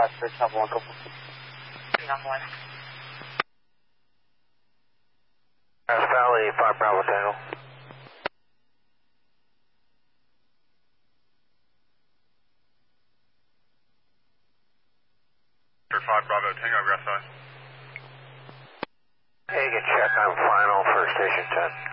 56, have one couple. Valley 5 Bravo Tango. 5 Bravo Tango, Grass Eye. Hey, you can check on final for Station 10.